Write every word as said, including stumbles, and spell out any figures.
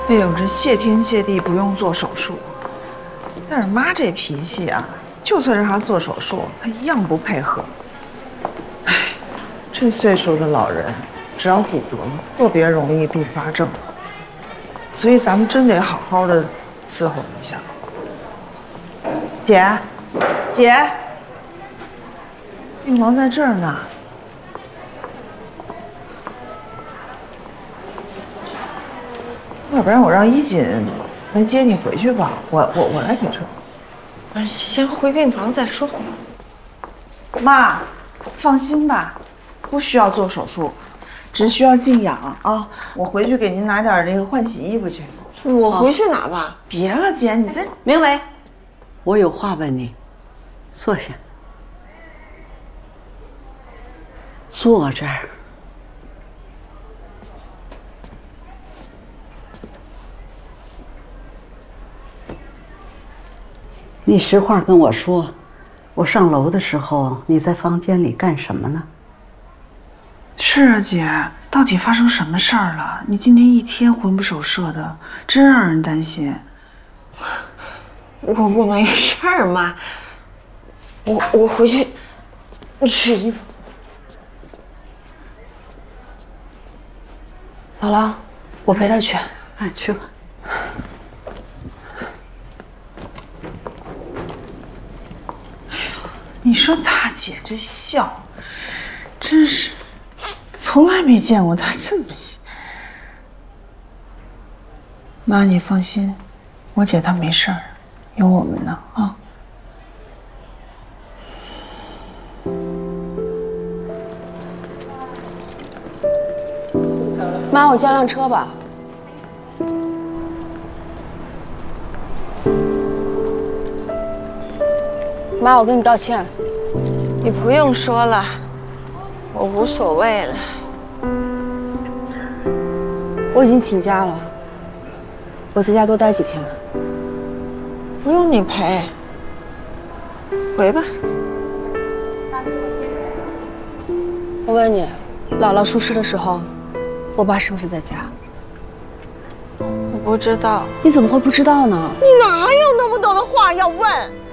哎呦，这谢天谢地不用做手术，但是妈这脾气啊，就算让她做手术，她一样不配合。哎，这岁数的老人，只要骨折了，特别容易并发症，所以咱们真得好好的伺候一下。姐，姐，病房在这儿呢。 要不然我让衣锦来接你回去吧，我我我来推车。 哎，先回病房再说。 妈，放心吧，不需要做手术，只需要静养啊。我回去给您拿点那个换洗衣服去。 我回去拿吧。 别了，姐，你这明伟，我有话问你，坐下。坐这儿。 你实话跟我说，我上楼的时候你在房间里干什么呢？ 是啊，姐，到底发生什么事儿了？你今天一天魂不守舍的，真让人担心。 我我没事儿，妈。我我回去取衣服。 姥姥，我陪她去。 哎，去吧。 你说大姐这笑，真是从来没见过她这么笑。妈，你放心，我姐她没事儿，有我们呢啊。 妈，我叫辆车吧。 妈，我跟你道歉。 你不用说了，我无所谓了。 我已经请假了，我在家多待几天。 不用你陪，回吧。 我问你，姥姥出事的时候，我爸是不是在家？ 我不知道。 你怎么会不知道呢？ 你哪有那么多的话要问？